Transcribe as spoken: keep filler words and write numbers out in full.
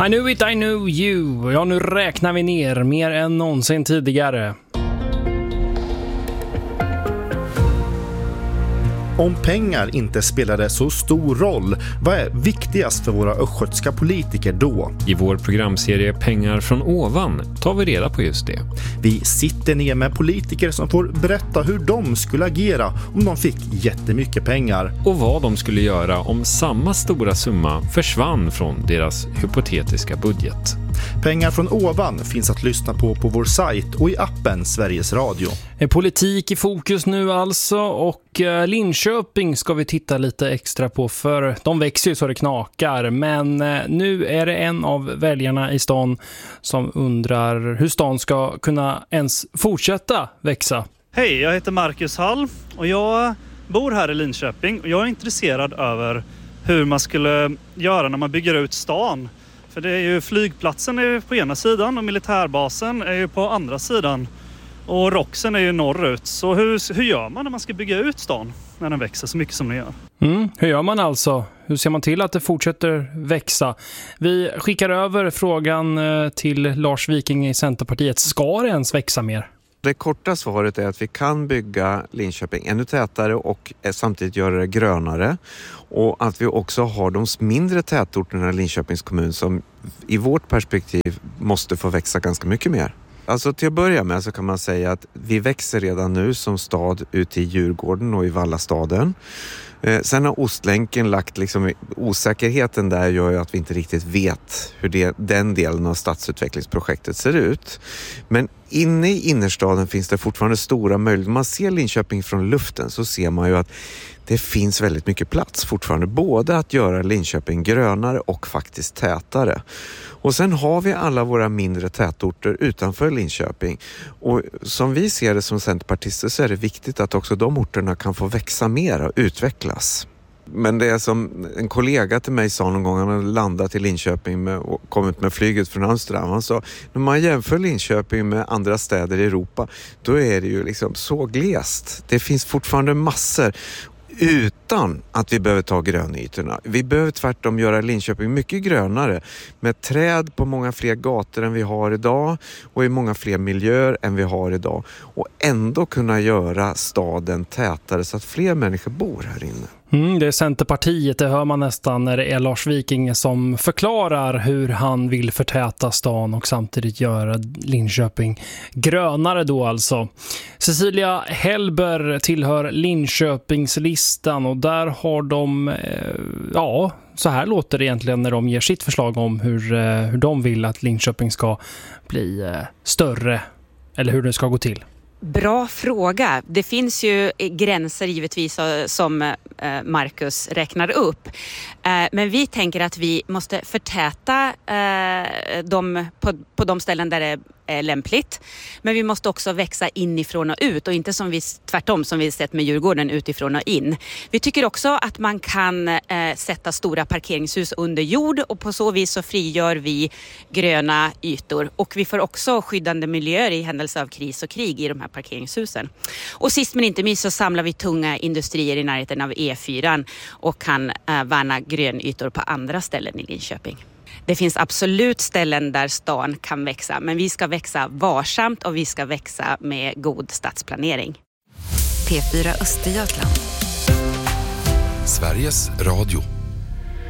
I knew it, I knew you. Ja, nu räknar vi ner mer än någonsin tidigare. Om pengar inte spelade så stor roll, vad är viktigast för våra östgötska politiker då? I vår programserie Pengar från ovan tar vi reda på just det. Vi sitter ner med politiker som får berätta hur de skulle agera om de fick jättemycket pengar. Och vad de skulle göra om samma stora summa försvann från deras hypotetiska budget. Pengar från ovan finns att lyssna på på vår sajt och i appen Sveriges Radio. Politik i fokus nu alltså, och Linköping ska vi titta lite extra på, för de växer ju så det knakar. Men nu är det en av väljarna i stan som undrar hur stan ska kunna ens fortsätta växa. Hej, jag heter Marcus Hall och jag bor här i Linköping och jag är intresserad över hur man skulle göra när man bygger ut stan. För det är ju, flygplatsen är ju på ena sidan och militärbasen är ju på andra sidan. Och Roxen är ju norrut. Så hur, hur gör man när man ska bygga ut stan när den växer så mycket som den gör? Mm, hur gör man alltså? Hur ser man till att det fortsätter växa? Vi skickar över frågan till Lars Viking i Centerpartiet. Ska det ens växa mer? Det korta svaret är att vi kan bygga Linköping ännu tätare och samtidigt göra det grönare. Och att vi också har de mindre tätorterna i Linköpings kommun som i vårt perspektiv måste få växa ganska mycket mer. Alltså till att börja med så kan man säga att vi växer redan nu som stad ute i Djurgården och i Vallastaden. Eh, sen har Ostlänken lagt liksom, osäkerheten där gör ju att vi inte riktigt vet hur det, den delen av stadsutvecklingsprojektet ser ut. Men inne i innerstaden finns det fortfarande stora möjligheter. Om man ser Linköping från luften så ser man ju att det finns väldigt mycket plats fortfarande. Både att göra Linköping grönare och faktiskt tätare. Och sen har vi alla våra mindre tätorter utanför Linköping. Och som vi ser det som centerpartister så är det viktigt att också de orterna kan få växa mer och utvecklas. Men det är som en kollega till mig sa någon gång, han hade landat i Linköping med, och kommit med flyget från Amsterdam. Han sa, när man jämför Linköping med andra städer i Europa, då är det ju liksom så glest. Det finns fortfarande massor utan att vi behöver ta grönytorna. Vi behöver tvärtom göra Linköping mycket grönare med träd på många fler gator än vi har idag och i många fler miljöer än vi har idag. Och ändå kunna göra staden tätare så att fler människor bor här inne. Mm, det är Centerpartiet, det hör man nästan när det är Lars Viking som förklarar hur han vill förtäta stan och samtidigt göra Linköping grönare då alltså. Cecilia Hellber tillhör Linköpingslistan och där har de, eh, ja, så här låter det egentligen när de ger sitt förslag om hur, eh, hur de vill att Linköping ska bli eh, större eller hur det ska gå till. Bra fråga. Det finns ju gränser givetvis som Marcus räknar upp. Men vi tänker att vi måste förtäta dem på, på de ställen där det är lämpligt. Men vi måste också växa inifrån och ut och inte som vi, tvärtom som vi sett med Djurgården utifrån och in. Vi tycker också att man kan eh, sätta stora parkeringshus under jord och på så vis så frigör vi gröna ytor. Och vi får också skyddande miljöer i händelse av kris och krig i de här parkeringshusen. Och sist men inte minst så samlar vi tunga industrier i närheten av E fyra och kan eh, värna grönytor på andra ställen i Linköping. Det finns absolut ställen där stan kan växa, men vi ska växa varsamt och vi ska växa med god stadsplanering. P fyra Östergötland. Sveriges Radio.